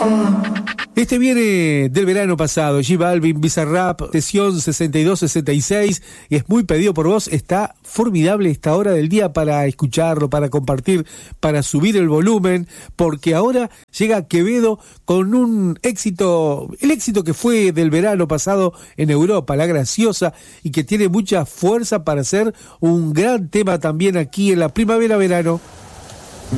Este viene del verano pasado, J Balvin, Bizarrap, sesión 62-66, y es muy pedido por vos. Está formidable esta hora del día para escucharlo, para compartir, para subir el volumen, porque ahora llega Quevedo con un éxito, el éxito que fue del verano pasado en Europa, La Graciosa, y que tiene mucha fuerza para hacer un gran tema también aquí en la primavera-verano.